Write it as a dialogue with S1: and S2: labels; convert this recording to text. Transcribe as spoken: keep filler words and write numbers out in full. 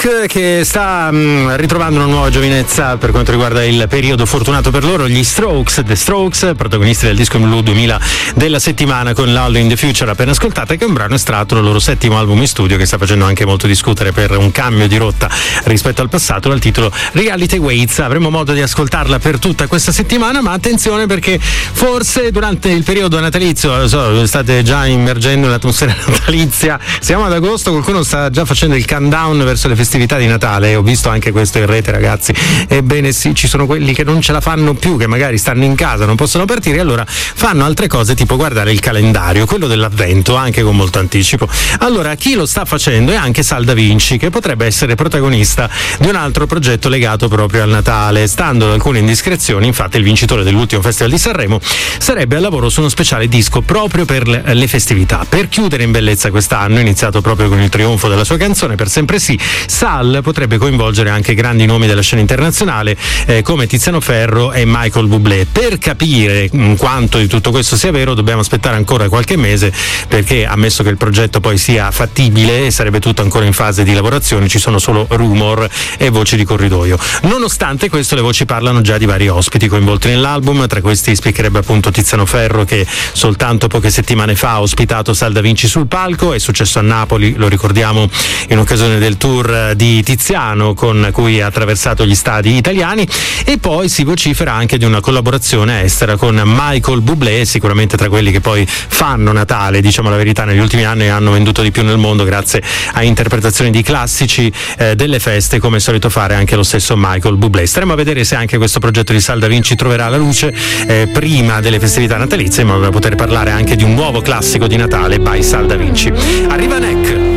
S1: Neck che sta mh, ritrovando una nuova giovinezza per quanto riguarda il periodo fortunato per loro, gli Strokes, The Strokes, protagonisti del disco in blu duemila della settimana con l'All in the Future appena ascoltata, che è un brano estratto dal loro settimo album in studio che sta facendo anche molto discutere per un cambio di rotta rispetto al passato, dal titolo Reality Waits. Avremo modo di ascoltarla per tutta questa settimana, ma attenzione perché forse durante il periodo natalizio, lo so, state già immergendo nell'atmosfera natalizia, siamo ad agosto, qualcuno sta già facendo il countdown verso le festività di Natale, ho visto anche questo in rete, ragazzi. Ebbene sì, ci sono quelli che non ce la fanno più, che magari stanno in casa, non possono partire, allora fanno altre cose tipo guardare il calendario, quello dell'avvento, anche con molto anticipo. Allora chi lo sta facendo è anche Sal Da Vinci, che potrebbe essere protagonista di un altro progetto legato proprio al Natale. Stando ad alcune indiscrezioni, infatti, il vincitore dell'ultimo Festival di Sanremo sarebbe al lavoro su uno speciale disco proprio per le, le festività. Per chiudere in bellezza quest'anno, iniziato proprio con il trionfo della sua canzone Per sempre sì, Sal potrebbe coinvolgere anche grandi nomi della scena internazionale eh, come Tiziano Ferro e Michael Bublé. Per capire mh, quanto di tutto questo sia vero dobbiamo aspettare ancora qualche mese, perché ammesso che il progetto poi sia fattibile, sarebbe tutto ancora in fase di lavorazione, ci sono solo rumor e voci di corridoio. Nonostante questo, le voci parlano già di vari ospiti coinvolti nell'album, tra questi spiccherebbe appunto Tiziano Ferro, che soltanto poche settimane fa ha ospitato Sal Da Vinci sul palco. È successo a Napoli, lo ricordiamo, in occasione del tour di Tiziano con cui ha attraversato gli stadi italiani. E poi si vocifera anche di una collaborazione estera con Michael Bublé, sicuramente tra quelli che poi fanno Natale, diciamo la verità, negli ultimi anni hanno venduto di più nel mondo grazie a interpretazioni di classici eh, delle feste, come è solito fare anche lo stesso Michael Bublé. Staremo a vedere se anche questo progetto di Sal Da Vinci troverà la luce eh, prima delle festività natalizie, ma per poter parlare anche di un nuovo classico di Natale by Sal Da Vinci. Arriva Neck.